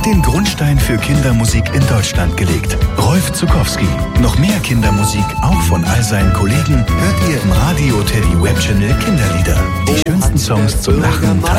den Grundstein für Kindermusik in Deutschland gelegt. Rolf Zuckowski. Noch mehr Kindermusik, auch von all seinen Kollegen, hört ihr im Radio Teddy Web Channel Kinderlieder. Die schönsten Songs zum Lachen,